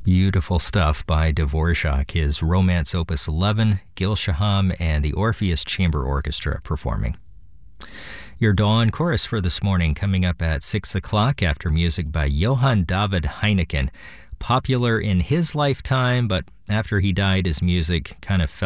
Beautiful stuff by Dvorak, his Romance Opus 11, Gil Shaham, and the Orpheus Chamber Orchestra performing. Your Dawn Chorus for this morning coming up at 6 o'clock after music by Johann David Heineken. Popular in his lifetime, but after he died, his music kind of fell